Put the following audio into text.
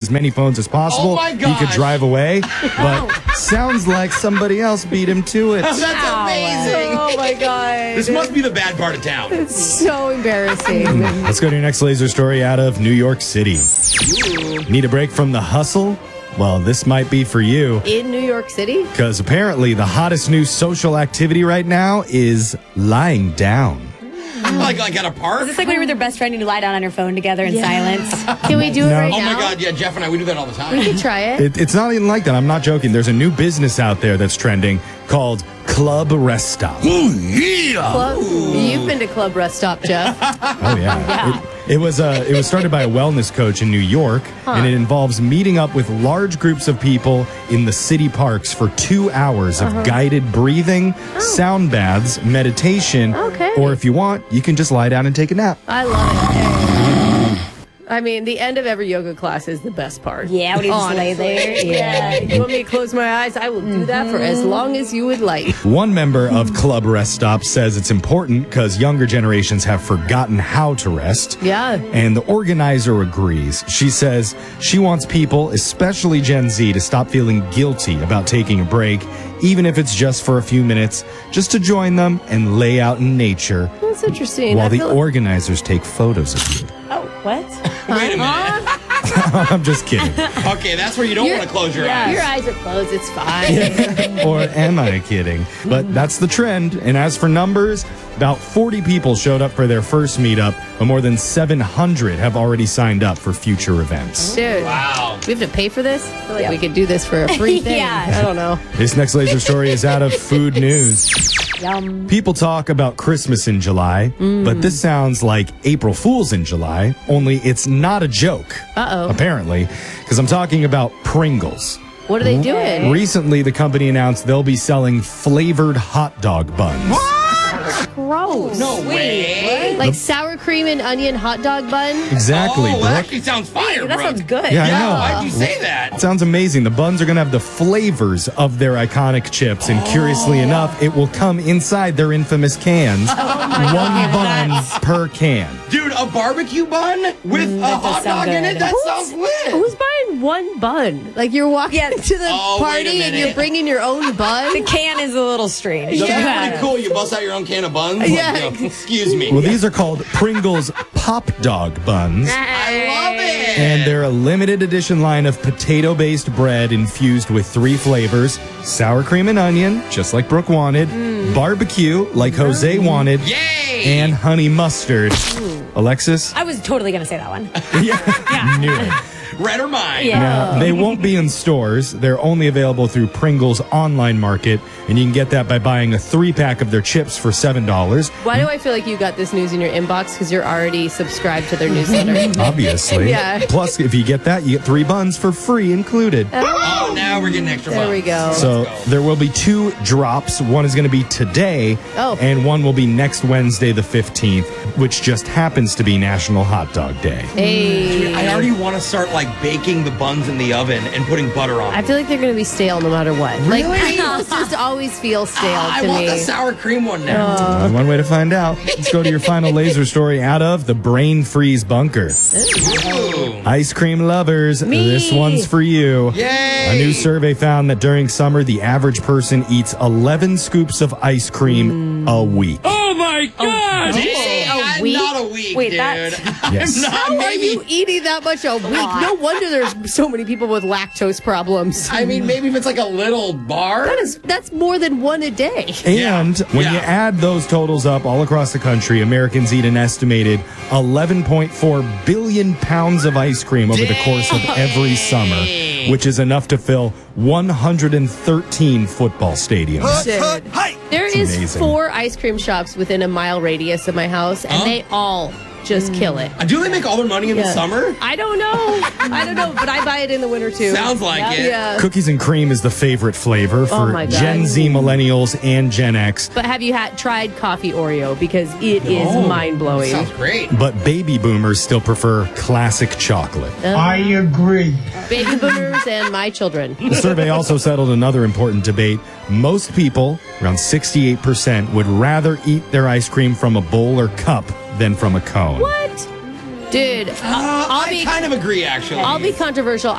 as many phones as possible. Oh my He gosh. could drive away, but sounds like somebody else beat him to it. That's amazing. Oh my God. This must be the bad part of town. It's so embarrassing. Let's go to your next laser story out of New York City. Need a break from the hustle? Well, this might be for you. In New York City? Because apparently the hottest new social activity right now is lying down. Like at a park? Is this like when you're with your best friend and you lie down on your phone together in silence? Can we do it right Oh now? my God, yeah, Jeff and I, we do that all the time. We can try it. It's not even like that. I'm not joking. There's a new business out there that's trending called Club Rest Stop. You've been to Club Rest Stop, Jeff. Oh yeah. It was started by a wellness coach in New York, and it involves meeting up with large groups of people in the city parks for 2 hours of guided breathing, sound baths, meditation, Okay. or if you want, you can just lie down and take a nap. I love it. I mean, the end of every yoga class is the best part. Yeah, when you just lay there. Yeah. You want me to close my eyes? I will do that for as long as you would like. One member of Club Rest Stop says it's important because younger generations have forgotten how to rest. Yeah. And the organizer agrees. She says she wants people, especially Gen Z, to stop feeling guilty about taking a break, even if it's just for a few minutes, just to join them and lay out in nature That's interesting. while I the feel- organizers take photos of you. Oh, what? Wait a minute. I'm just kidding. Okay, that's where you don't want to close your eyes. Your eyes are closed. It's fine. Or am I kidding? But that's the trend. And as for numbers, about 40 people showed up for their first meetup, but more than 700 have already signed up for future events. Dude. Wow. We have to pay for this? I feel like we could do this for a free thing. Yeah. I don't know. This next laser story is out of Food News. Yum. People talk about Christmas in July, but this sounds like April Fool's in July, only it's not a joke. Uh-oh. Apparently, because I'm talking about Pringles. What are they doing? Recently, the company announced they'll be selling flavored hot dog buns. Gross. No way. Like sour cream and onion hot dog bun? Exactly, Oh, that Brooke. actually sounds fire, That Brooke. sounds good. Yeah, I Yeah, know. why'd you say that? It sounds amazing. The buns are going to have the flavors of their iconic chips, and curiously enough, it will come inside their infamous cans. One bun per can. Dude, a barbecue bun with a hot does sound dog in it? good. That sounds lit. Who's buying one bun? Like you're walking to the Oh, wait a party and minute. you're bringing your own bun? The can is a little strange. That's pretty cool. You bust out your own can of buns? Yeah. Like, you know, excuse me. Well, these are called Pringles Pop Dog Buns. I love it. And they're a limited edition line of potato-based bread infused with 3 flavors: sour cream and onion, just like Brooke wanted, barbecue, like Jose wanted, Yay! and honey mustard. Alexis? I was totally going to say that one. Yeah. Knew it. Red or mine? Yeah. Now, they won't be in stores. They're only available through Pringles online market, and you can get that by buying a 3-pack of their chips for $7. Why do I feel like you got this news in your inbox? Because you're already subscribed to their newsletter. Obviously. Yeah. Plus, if you get that, you get 3 buns for free included. Oh, now we're getting extra There buns. we go. So there will be 2 drops. One is going to be today, and one will be next Wednesday, the 15th, which just happens to be National Hot Dog Day. Hey. I already want to start like baking the buns in the oven and putting butter on I them. feel like they're going to be stale no matter what. Really? Like Pringles just always feel stale I to want me. the sour cream one now. One way to find out. Let's go to your final laser story out of the Brain Freeze Bunker. Ooh. Ice cream lovers, this one's for you. Yay! A new survey found that during summer, the average person eats 11 scoops of ice cream a week. Oh my God! Did you say a week? Not a week, Wait, dude. that's- Yes. How are you eating that much a week? No wonder there's so many people with lactose problems. I mean, maybe if it's like a little bar. That's more than one a day. And when you Yeah. add those totals up all across the country, Americans eat an estimated 11.4 billion pounds of ice cream over the course of every summer, which is enough to fill 113 football stadiums. Dude. There is amazing. 4 ice cream shops within a mile radius of my house, and they all just kill it. Do they make all their money in the Yeah. summer? I don't know, but I buy it in the winter too. Sounds like it. Yeah. Cookies and cream is the favorite flavor for my God. Gen Z millennials and Gen X. But have you tried coffee Oreo? Because it is mind blowing. Sounds great. But baby boomers still prefer classic chocolate. I agree. Baby boomers and my children. The survey also settled another important debate. Most people, around 68%, would rather eat their ice cream from a bowl or cup than from a cone. What? Dude, I kind of agree, actually. I'll be controversial.